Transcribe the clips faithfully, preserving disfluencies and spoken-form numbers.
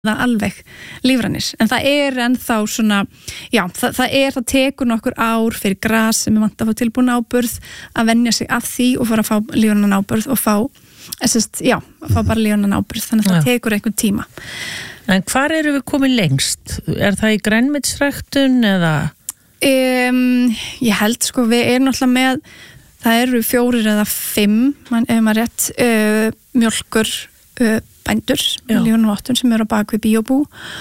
það alveg lífrænir, en það er ennþá svona, já, það, það er það tekur nokkur ár fyrir gras sem er vant að fá tilbúin áburð að venja sig af því og fara að fá lífrænan áburð og fá, sest, já, að fá bara lífrænan áburð, þannig að það já. tekur einhvern tíma. En hvar eru við komið lengst? Er það í grænmetisræktun eða? Um, ég held sko, við erum náttúrulega með, það eru fjórir eða fimm, man, ef maður rétt, uh, mjólkur, uh, bændur með lífrænum vottun sem eru á bak við Bíóbú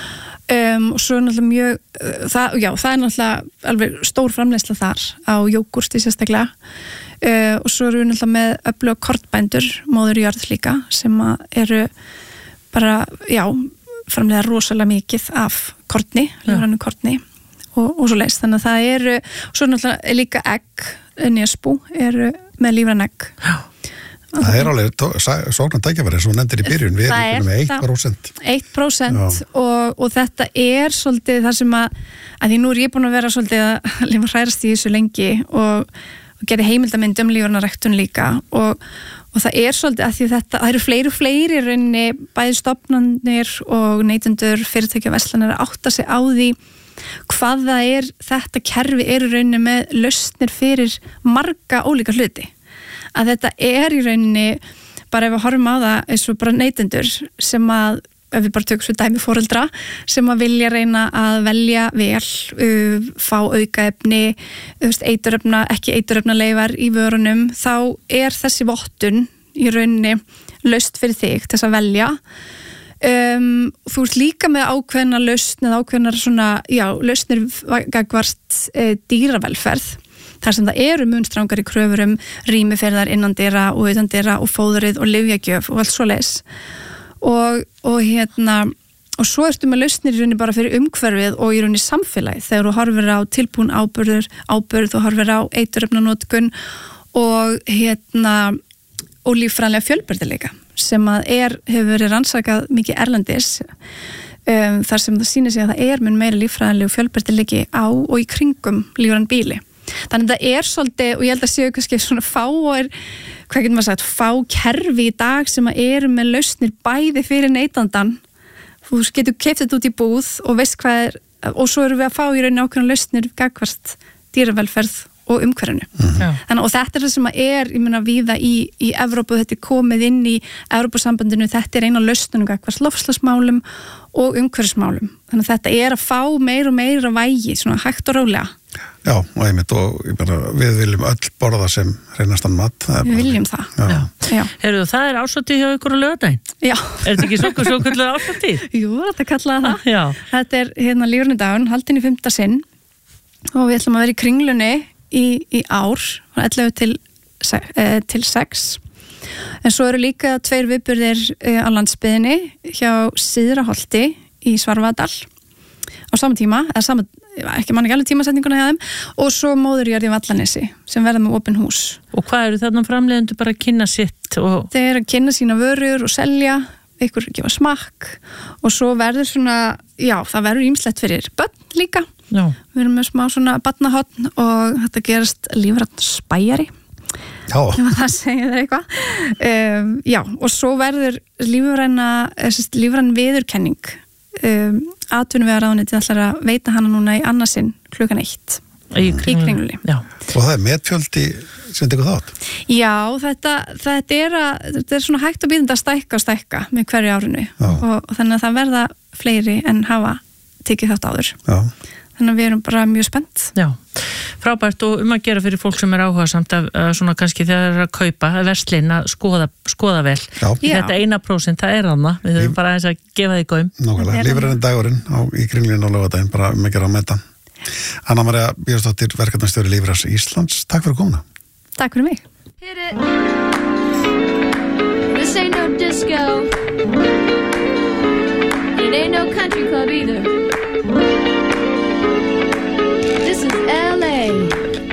um, og svo er náttúrulega mjög uh, það, já, það er náttúrulega alveg stór framleiðsla þar á jógúrti sérstaklega uh, og svo eru við náttúrulega með öfluga kornbændur, móður jörð líka sem eru bara, já, framleiða rosalega mikið af korni, lífrænu korni og, og svo leist, þannig að það eru svo náttúrulega líka egg, Nesbú eru með lífræn egg. Já. Það er alveg sóknar tækifæri sem þú nefndir í byrjun, við erum með eitt prósent. eitt prósent og, og þetta er svolítið þar sem að, að því nú er ég búin að vera svolítið að lifa hrærast í þessu lengi og, og gera heimildamynd um lífrænarræktun líka og, og það er svolítið að því þetta, það eru fleiri og fleiri í rauninni, bæði stofnanir og neytendur, fyrirtækja verslanir að átta sig á því hvað það er, þetta kerfi er í rauninni með lausnir fyrir marga ólíka hluti. Að þetta er í rauninni bara ef við horfum á það eins og bara neytendur sem að, ef við bara tökum svo dæmi foreldra, sem að vilja reyna að velja vel, uh, fá aukaefni, eiturefna, ekki eiturefna leifar í vörunum, þá er þessi vottun í rauninni laust fyrir þig til þess að velja. Um, þú ert líka með ákveðna lausn eða ákveðnar svona, já, lausnir gagvart uh, dýravelferð. Þar sem það eru munstrangari kröfur um rýmiferðar innandyra og utandyra og fóðrið og lyfjagjöf og allt svoleiðis. Og, og hérna, og svo ertu með lausnir í rauninni bara fyrir umhverfið og í rauninni samfélagið þegar þú horfir á tilbúin áburður, áburð og horfir á eiturefnanotkun og hérna, og líffræðilega fjölbreytileika sem að er, hefur verið rannsakað mikið erlendis um, þar sem það sýnir sig að það er mun meira líffræðilega fjölbreytileiki á og í kringum lífræn bíli. Þannig að það er svolítið, og ég held að séu kannski svona fá og er, hvað getur maður sagt, fá kerfi í dag sem að eru með lausnir bæði fyrir neytandan. Þú getur keypt þetta út í búð og veist hvað er, og svo eru við að fá í rauninni ákveðna lausnir gagvart dýravelferð og umhverfinu. Mm-hmm. Þannig, og þetta er það sem að er, ég meina, víða í, í Evrópu, þetta er komið inn í Evrópusambandinu, þetta er eina lausnum gagvart loftslagsmálum og umhverfismálum. Þannig að þetta er að fá meir og meira vægi, svona hægt og rólega. Já, og einmitt, og ég bara, við viljum öll borða sem reynastan mat. Við viljum það. Já. Já. Heyrðu, það er árshátíð hjá ykkur á laugardaginn? Já. Er þetta ekki svo, svo kallega árshátíð? Jú, þetta kallaði það. Já. Þetta er hérna lífrænudagurinn, haldinn í fimmta sinn og við ætlum að vera í Kringlunni í, í ár, ellefu til, til sex. En svo eru líka tveir viðburðir á landsbyggðinni hjá Syðraholti í Svarfaðardal á sama tíma, eða sama ekki mann ekki alveg tímasetninguna hjá þeim og svo móðurjörð í Vallanesi sem verða með opin hús. Og hvað eru þarna framleiðendur bara að kynna sitt? Og... Þeir eru að kynna sína vörur og selja, ykkur gefa smakk og svo verður svona, já, það verður ýmislegt fyrir börn líka. Já. Við erum með smá svona barnahotn og þetta gerast lífrænt spæjari. Já. Ef það segir það eitthvað. Um, já, og svo verður lífræna, lífræn viðurkenning um, atvinnuvegaráðuneytið ætlar að veita hana núna í annarsinn klukkan eitt í Kringlunni. Já. Og það er metfjöldi sem tekur þátt? Já, þetta, þetta, er að, þetta er svona hægt að býða að stækka og stækka með hverju árinu og, og þannig að það verða fleiri en hafa tekið þátt áður. Já. Þannig að við erum bara mjög spennt. Já, frábært og um að gera fyrir fólk sem er áhugasamt að svona kannski þegar það er að kaupa verslin að skoða, skoða vel. Já. Þetta eina prósent, það er þarna. Við höfum bara aðeins að gefa því góðum. Nákvæmlega, lífræni dagurinn á, í Kringlunni á laugardaginn, bara um að gera að meta. Anna María Björnsdóttir, verkefnastjóri Lífræns Íslands. Takk fyrir komuna. Takk fyrir mig. Hit it. This ain't no disco. It ain't no country club either.